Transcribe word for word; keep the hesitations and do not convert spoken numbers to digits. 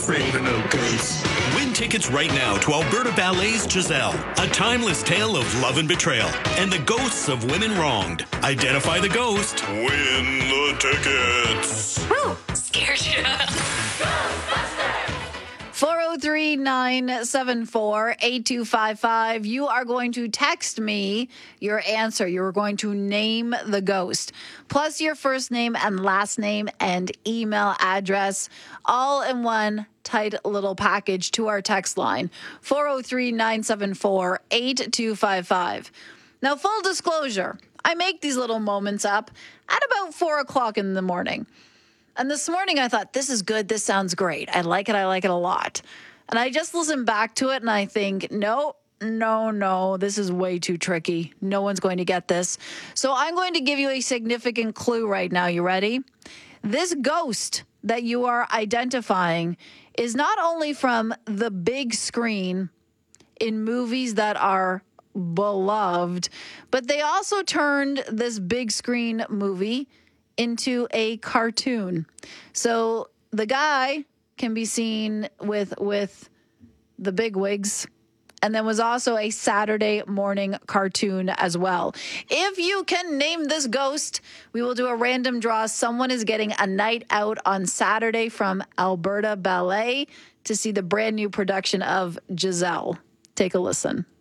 afraid of no ghosts. Win tickets right now to Alberta Ballet's Giselle, a timeless tale of love and betrayal and the ghosts of women wronged. Identify the ghost. Win the tickets. Woo! Scared you. four oh three, nine seven four, eight two five five. You are going to text me your answer. You're going to name the ghost, plus your first name and last name and email address, all in one tight little package to our text line, four oh three, nine seven four, eight two five five. Now, full disclosure, I make these little moments up at about four o'clock in the morning. And this morning I thought, this is good. This sounds great. I like it. I like it a lot. And I just listen back to it and I think, no, no, no, this is way too tricky. No one's going to get this. So I'm going to give you a significant clue right now. You ready? This ghost that you are identifying is not only from the big screen in movies that are beloved, but they also turned this big screen movie into a cartoon. So the guy can be seen with with the big wigs, and then was also a Saturday morning cartoon as well. If you can name this ghost, we will do a random draw. Someone is getting a night out on Saturday from Alberta Ballet to see the brand new production of Giselle. Take a listen.